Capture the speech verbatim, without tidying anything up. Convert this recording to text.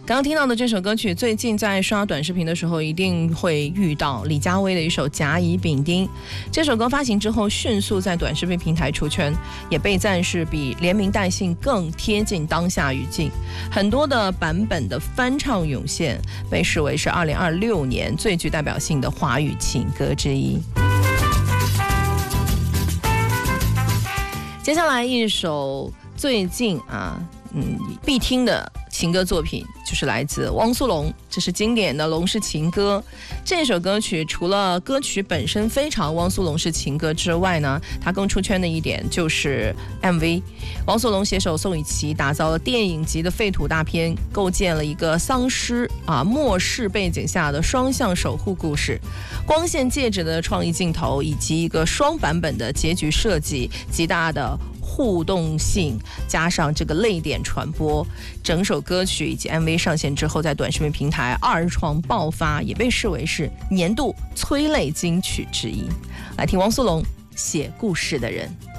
刚刚听到的这首歌曲，最近在刷短视频的时候一定会遇到李佳薇的一首《甲乙丙丁》。这首歌发行之后迅速在短视频平台出圈，也被赞是比连名带姓更贴近当下语境。很多的版本的翻唱涌现，被视为是二零二六年最具代表性的华语情歌之一。接下来一首最近啊，嗯，必听的情歌作品就是来自汪苏泷，这是经典的龙氏情歌。这首歌曲除了歌曲本身非常汪苏泷式情歌之外呢，它更出圈的一点就是 M V。汪苏泷携手宋雨琦打造了电影级的废土大片，构建了一个丧尸啊末世背景下的双向守护故事。光线介质的创意镜头以及一个双版本的结局设计，极大的互动性加上这个泪点传播，整首歌曲以及 M V 上线之后，在短视频平台二创爆发，也被视为是年度催泪金曲之一。来听汪苏泷写故事的人。